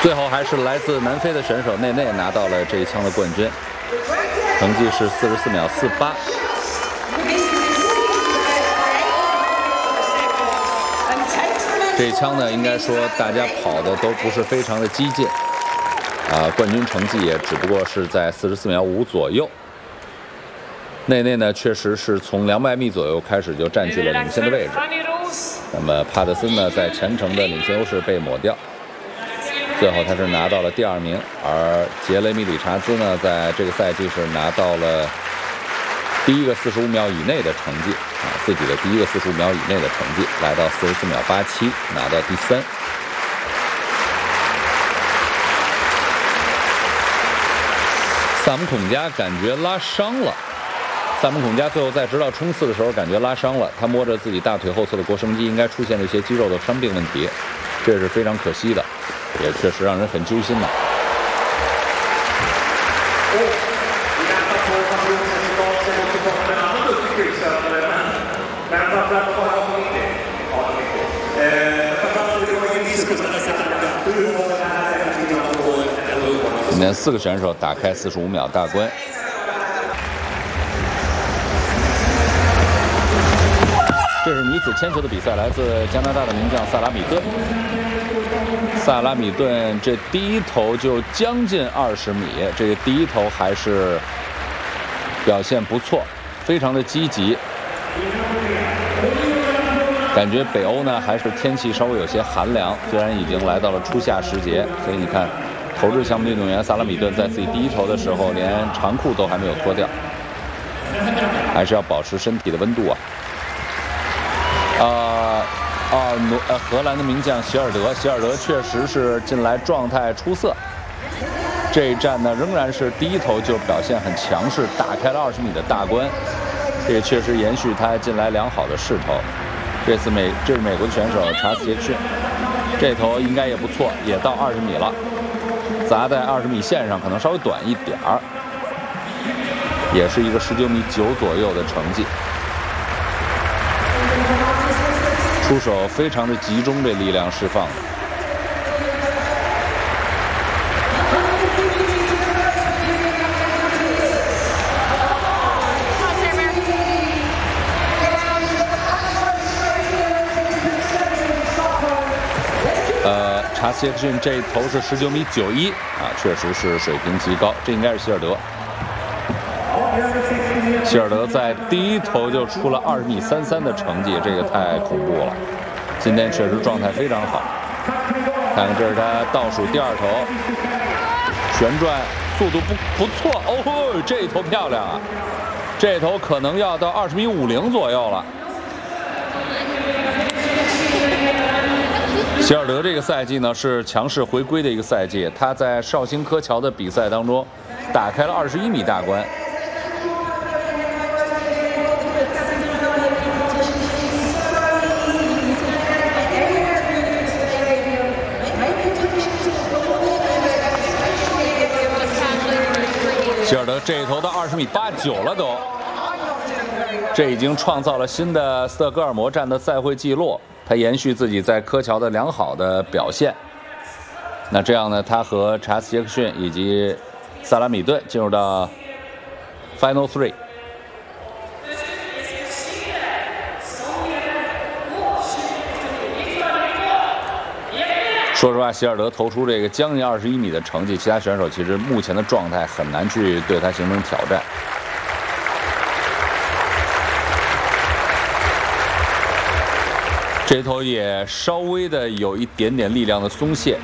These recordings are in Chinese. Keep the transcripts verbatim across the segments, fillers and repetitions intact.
最后还是来自南非的选手内内拿到了这一枪的冠军，成绩是四十四秒四八。这一枪呢，应该说大家跑的都不是非常的激进，啊，冠军成绩也只不过是在四十四秒五左右。内内呢，确实是从两百米左右开始就占据了领先的位置。那么帕特森呢，在前程的领先优势被抹掉。 最后他是拿到了第二名，而杰雷米·理查兹呢，在这个赛季是拿到了第一个四十五秒以内的成绩啊，自己的第一个四十五秒以内的成绩，来到四十四秒八七，拿到第三。萨姆孔加感觉拉伤了，萨姆孔加最后在直到冲刺的时候感觉拉伤了，他摸着自己大腿后侧的腘绳肌，应该出现了一些肌肉的伤病问题，这是非常可惜的。 也确实让人很揪心呐。今天四个选手打开四十五秒大关。这是女子铅球的比赛，来自加拿大的名将萨拉米顿。 萨拉米顿这第一投就将近二十米，这个第一投还是表现不错，非常的积极。感觉北欧呢还是天气稍微有些寒凉，虽然已经来到了初夏时节，所以你看，投掷项目运动员萨拉米顿在自己第一投的时候，连长裤都还没有脱掉，还是要保持身体的温度啊。呃。 啊，挪呃，荷兰的名将席尔德，席尔德确实是近来状态出色。这一战呢，仍然是第一投就表现很强势，打开了二十米的大关，这也确实延续他近来良好的势头。这次美，这是美国的选手查斯杰克逊，这投应该也不错，也到二十米了，砸在二十米线上，可能稍微短一点儿，也是一个十九米九左右的成绩。 出手非常的集中，这力量释放的。呃，查斯杰克逊这一投是十九米九一啊，确实是水平极高，这应该是希尔德。 希尔德在第一投就出了二十米三三的成绩，这个太恐怖了。今天确实状态非常好。看看这是他倒数第二投，旋转速度不不错哦，这一投漂亮啊！这一投可能要到二十米五零左右了。希尔德这个赛季呢是强势回归的一个赛季，他在绍兴科桥的比赛当中打开了二十一米大关。 希尔德这一投到二十米八九了都，这已经创造了新的斯德哥尔摩站的赛会纪录。他延续自己在科桥的良好的表现。那这样呢，他和查斯杰克逊以及萨拉米顿进入到 Final Three。说实话，希尔德投出这个将近二十一米的成绩，其他选手其实目前的状态很难去对他形成挑战。这头也稍微的有一点点力量的松懈，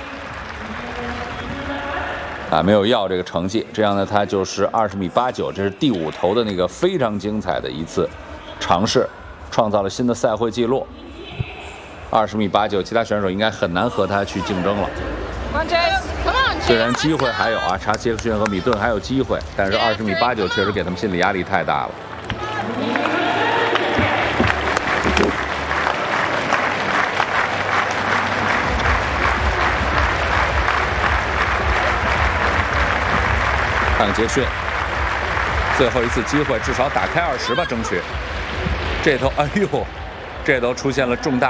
啊，没有要这个成绩。这样呢，他就是二十米八九，这是第五投的那个非常精彩的一次尝试，创造了新的赛会纪录。 二十米八九，其他选手应该很难和他去竞争了。虽然机会还有啊，查杰克逊和米顿还有机会，但是二十米八九确实给他们心理压力太大了。看看杰克逊，最后一次机会，至少打开二十吧，争取。这头，哎呦，这头出现了重大。